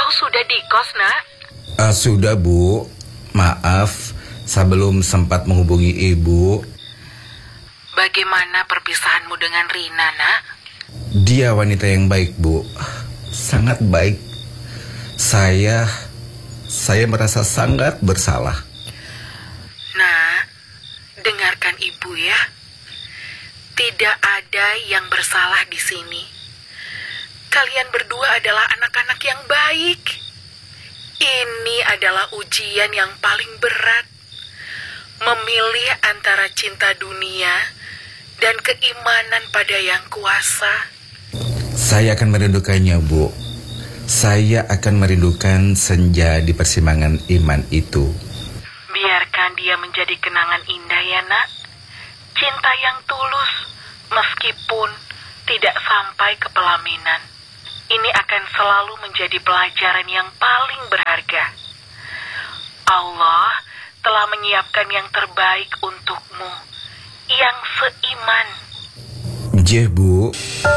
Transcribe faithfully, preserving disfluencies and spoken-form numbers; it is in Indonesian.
Kau sudah di kos, nak? Uh, sudah, Bu. Maaf, saya belum sempat menghubungi Ibu. Bagaimana perpisahanmu dengan Rina, nak? Dia wanita yang baik, Bu. Sangat baik. Saya, saya merasa sangat bersalah. Nak, dengarkan Ibu ya. Tidak ada yang bersalah di sini. Kalian berdua adalah anak-anak yang baik. Ini adalah ujian yang paling berat. Memilih antara cinta dunia dan keimanan pada yang kuasa. Saya akan merindukannya, Bu. Saya akan merindukan senja di persimpangan iman itu. Biarkan dia menjadi kenangan indah ya, nak. Cinta yang tulus, meskipun tidak sampai ke pelaminan. Ini akan selalu menjadi pelajaran yang paling berharga. Allah telah menyiapkan yang terbaik untukmu, yang seiman. Jeh, Bu.